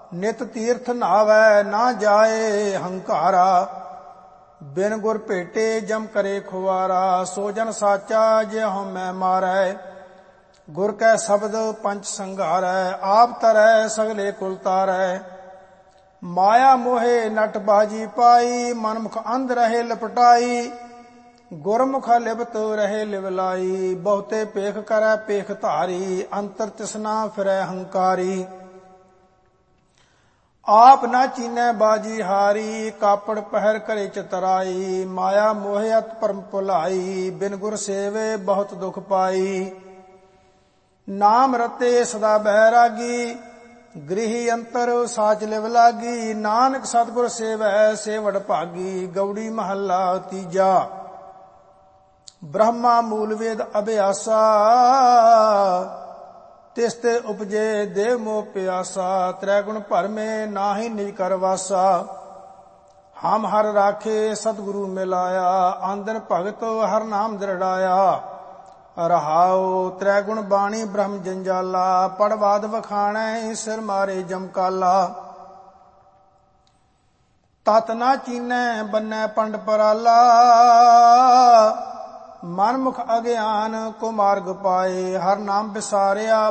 ਨਿਤ ਤੀਰਥ ਨਾਵੈ ਨਾ ਜਾਏ ਹੰਕਾਰਾ। ਬਿਨ ਗੁਰ ਭੇਟੇ ਜਮ ਕਰੇ ਖੁਆਰਾ। ਸੋ ਜਨ ਸਾਚਾ ਜੇ ਹਉਮੈ ਮਾਰੈ। ਗੁਰ ਕੈ ਸ਼ਬਦ ਪੰਚ ਸੰਘਾਰੈ। ਆਪ ਤਰੈ ਸਗਲੇ ਕੁਲ ਤਾਰੈ। ਮਾਇਆ ਮੋਹੇ ਨਟ ਬਾਜੀ ਪਾਈ। ਮਨਮੁਖ ਅੰਧ ਰਹੇ ਲਪਟਾਈ। ਗੁਰਮੁਖ ਲਿਪਤ ਰਹੇ ਲਿਵਲਾਈ। ਬਹੁਤੇ ਪੇਖ ਕਰੈ ਪੇਖ ਧਾਰੀ। ਅੰਤਰ ਤਿਸਨਾ ਫਿਰੈ ਹੰਕਾਰੀ। ਆਪ ਨਾ ਚੀਨੈ ਬਾਜੀ ਹਾਰੀ। ਕਾਪੜ ਪਹਿਰ ਕਰੇ ਚਤਰਾਈ। ਮਾਇਆ ਮੋਹਿ ਅਤ ਪਰਮ ਭੁਲਾਈ। ਬਿਨ ਗੁਰ ਸੇਵੇ ਬਹੁਤ ਦੁਖ ਪਾਈ। ਨਾਮ ਰਤੇ ਸਦਾ ਬੈਰਾਗੀ। ਗ੍ਰਹਿ ਅੰਤਰ ਸਾਚ ਲਿਵ ਲਾਗੀ। ਨਾਨਕ ਸਤਿਗੁਰ ਸੇਵੈ ਸੇਵੜ ਭਾਗੀ। ਗੌੜੀ ਮਹੱਲਾ ਤੀਜਾ। ਬ੍ਰਹਮਾ ਮੂਲ ਵੇਦ ਅਭਿਆਸਾ। ਤਿਸ ਤੇ ਉਪਜੇ ਦੇਵ ਮੋਹ ਪਿਆਸਾ। ਤ੍ਰੈ ਗੁਣ ਭਰਮੇ ਨਾਹੀ ਨਿਜ ਕਰ ਵਾਸਾ। ਹਮ ਹਰ ਰਾਖੇ ਸਤਿਗੁਰੂ ਮਿਲਾਇਆ। ਆਂਦਨ ਭਗਤ ਹਰ ਨਾਮ ਦ੍ਰਿੜਾਇਆ। ਰਹਾਉ ਤ੍ਰੈ ਗੁਣ ਬਾਣੀ ਬ੍ਰਹਮ ਜੰਜਾਲਾ। ਪੜਵਾਦ ਵਖਾਣੈ ਸਿਰ ਮਾਰੇ ਜਮਕਾਲਾ। ਤਤ ਨਾ ਚੀਨੈ ਬੰਨੈ ਪੰਡ ਪਰਾਲਾ। ਮਨਮੁਖ ਅਗਿਆਨ ਕੋ ਮਾਰਗ ਪਾਏ। ਹਰ ਨਾਮ ਵਿਸਾਰਿਆ